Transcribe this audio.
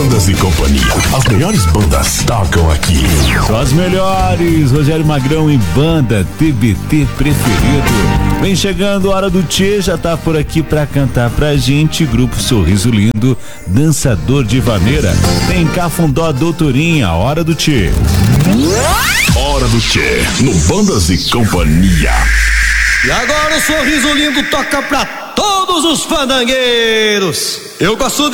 Bandas e Companhia. As melhores bandas tocam aqui. Só as melhores. Rogério Magrão em banda, TBT preferido. Vem chegando a hora do Tchê, já tá por aqui pra cantar pra gente. Grupo Sorriso Lindo, Dançador de Vaneira. Tem Cafundó Doutorinha, hora do Tchê. Hora do Tchê, no Bandas e Companhia. E agora o Sorriso Lindo toca pra todos os fandangueiros. Eu gosto